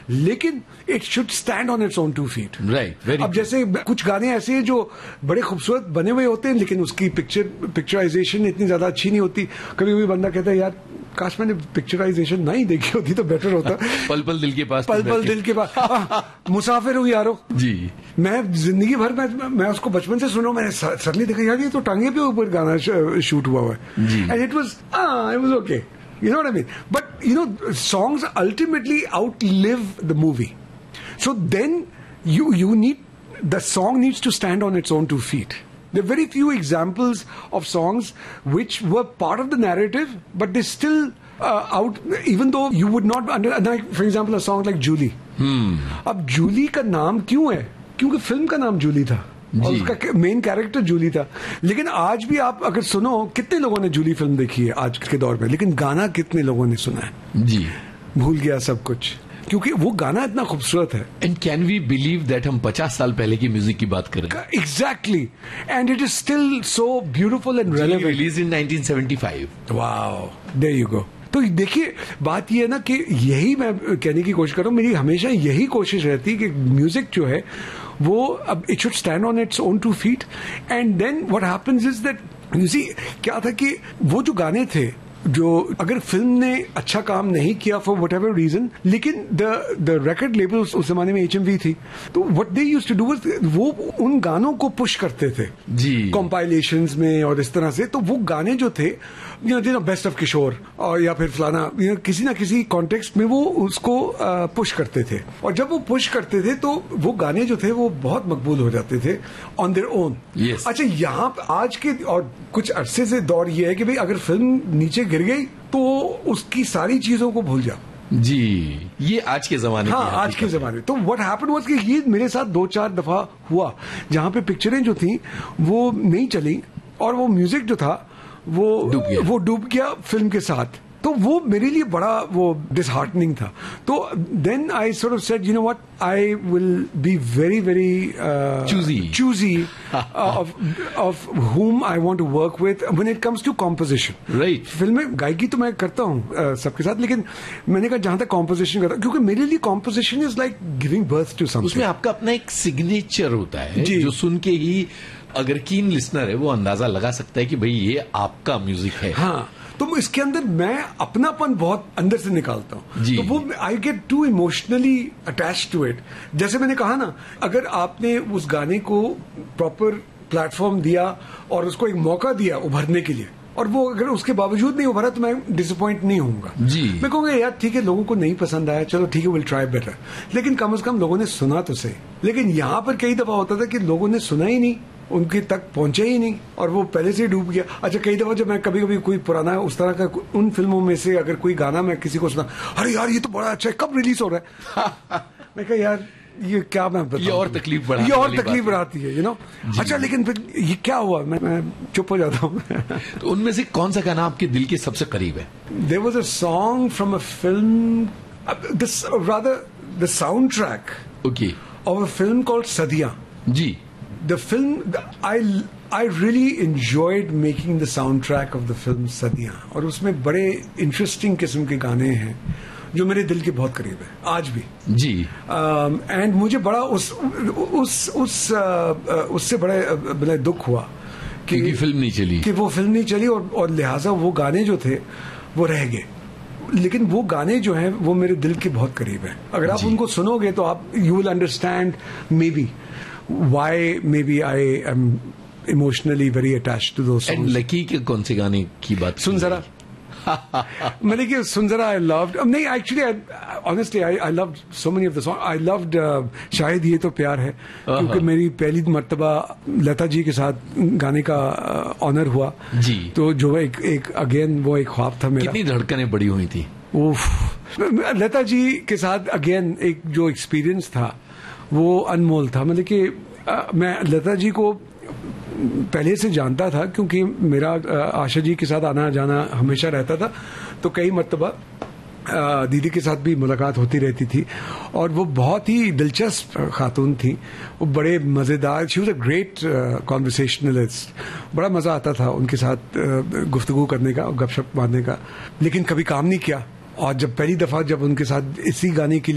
लेकिन it should stand on its own 2 feet. Right. अब जैसे कुछ गाने ऐसे हैं जो बड़े खूबसूरत बने हुए होते हैं, लेकिन उसकी पिक्चराइजेशन इतनी ज्यादा अच्छी नहीं होती. कभी कभी बंदा कहता है यार काश मैंने पिक्चराइजेशन नहीं देखी होती तो बेटर होता. पल पल दिल के पास, पल पल दिल के पास. मुसाफिर हूँ यारो जी. मैं जिंदगी भर मैं उसको बचपन से सुना, मैंने सडनली देखा यार ये तो टांगे पे ऊपर गाना शूट हुआ है. And it was okay. You know what I mean? But, songs ultimately outlive the movie. So then you need, the song needs to stand on its own 2 feet. There are very few examples of songs which were part of the narrative, but they still out, even though you would not, for example, a song like Julie. अब जूली का नाम क्यों है? क्योंकि film का नाम जूली था. और उसका मेन कैरेक्टर जूली था. लेकिन आज भी आप अगर सुनो, कितने लोगों ने जूली फिल्म देखी है आज के दौर में, लेकिन गाना कितने लोगों ने सुना है? जी. भूल गया सब कुछ, क्योंकि वो गाना इतना खूबसूरत है. And can we believe that हम 50 साल पहले की म्यूजिक की बात कर रहे हैं? Exactly. And it is still so beautiful and relevant. Release in 1975. Wow, there you go. तो देखिए, बात यह है ना कि यही मैं कहने की कोशिश कर रहा हूं, मेरी हमेशा यही कोशिश रहती है कि म्यूजिक जो है वो अब it should stand on its own 2 feet. And then what happens is that you see, क्या था कि वो जो गाने थे, जो अगर फिल्म ने अच्छा काम नहीं किया फॉर वट एवर रीजन, लेकिन द रिकॉर्ड लेबल उस जमाने में HMV थी, तो what they used to do was वो उन गानों को पुश करते थे जी कॉम्पाइलेशंस में और इस तरह से. तो वो गाने जो थे बेस्ट ऑफ किशोर और या फिर फलाना, किसी ना किसी कॉन्टेक्स्ट में वो उसको पुश करते थे. और जब वो पुश करते थे तो वो गाने जो थे वो बहुत मकबूल हो जाते थे ऑन देयर ओन. अच्छा, यहाँ आज के और कुछ अरसे से दौर ये है कि भाई अगर फिल्म नीचे गिर गई तो उसकी सारी चीजों को भूल जाओ. जी, ये आज के जमाने. हाँ, आज के जमाने. तो व्हाट हैपेंड वाज कि ये मेरे साथ 2-4 दफा हुआ, जहां पे पिक्चरें जो थी वो नहीं चली और वो म्यूजिक जो था वो डूब गया फिल्म के साथ. तो वो मेरे लिए बड़ा वो डिसहार्टनिंग था. तो then I sort of said, you know what, I will be very very choosy of whom I want to work with when it comes to composition. Right. Film में गायकी तो मैं करता हूँ सबके साथ, लेकिन मैंने कहा जहां तक कॉम्पोजिशन करता हूँ, क्योंकि मेरे लिए composition is like giving birth to something. उसमें आपका अपना एक सिग्नेचर होता है जो सुन के ही अगर कीन लिसनर है वो अंदाजा लगा सकता है कि भाई ये आपका म्यूजिक है. हाँ, तो इसके अंदर मैं अपनापन बहुत अंदर से निकालता हूँ. तो वो I get to emotionally attach to it. जैसे मैंने कहा ना, अगर आपने उस गाने को प्रॉपर प्लेटफॉर्म दिया और उसको एक मौका दिया उभरने के लिए, और वो अगर उसके बावजूद नहीं उभरा तो मैं डिसअपॉइंट नहीं होऊंगा. मैं कहूंगा यार ठीक है, लोगों को नहीं पसंद आया, चलो ठीक है, विल ट्राई बेटर, लेकिन कम से कम लोगों ने सुना तो सही. लेकिन यहाँ पर कई दफा होता था कि लोगों ने सुना ही नहीं, उनके तक पहुंचे ही नहीं और वो पहले से ही डूब गया. अच्छा, कई दफा जब मैं कभी कभी कोई पुराना उस तरह का उन फिल्मों में से अगर कोई गाना मैं किसी को सुना, अरे यार ये तो बड़ा अच्छा है, कब रिलीज हो रहा है? मैं कहा यार ये क्या मैं बताऊं, ये और तकलीफ बढ़ाती है, यू नो. अच्छा, लेकिन फिर ये क्या हुआ, मैं चुप हो जाता हूँ. तो उनमें से कौन सा गाना आपके दिल के सबसे करीब है? There was a song from a film, the sound track of a film called Sadiyaan. Ji. The film, I really enjoyed making the soundtrack of the film Sadiyan. और उसमें बड़े इंटरेस्टिंग किस्म के गाने हैं जो मेरे दिल के बहुत करीब है आज भी. जी. एंड मुझे बड़ा उससे बड़ा दुख हुआ कि फिल्म नहीं चली, कि वो फिल्म नहीं चली और लिहाजा वो गाने जो थे वो रह गए. लेकिन वो गाने जो हैं वो मेरे दिल के बहुत करीब हैं. अगर आप उनको सुनोगे तो आप you will understand may be why maybe I am emotionally very attached to those songs. And lucky के कौन से गाने की बात? सुन जरा. मैंने कि सुन जरा I loved. नहीं, actually honestly I loved so many of the songs. I loved शायद ये तो प्यार है, क्योंकि मेरी पहली मर्तबा लता जी के साथ गाने का ऑनर हुआ जी. तो जो एक अगेन वो एक ख्वाब था मेरा. कितनी धड़कनें बड़ी हुई थी. लता जी के साथ अगेन एक जो एक्सपीरियंस था वो अनमोल था. मतलब कि मैं लता जी को पहले से जानता था, क्योंकि मेरा आशा जी के साथ आना जाना हमेशा रहता था, तो कई मर्तबा दीदी के साथ भी मुलाकात होती रहती थी. और वो बहुत ही दिलचस्प खातून थी, वो बड़े मज़ेदार. She was a great conversationalist. बड़ा मज़ा आता था उनके साथ गुफ्तगू करने का और गपशप मारने का, लेकिन कभी काम नहीं किया. और जब पहली दफ़ा जब उनके साथ इसी गाने के लिए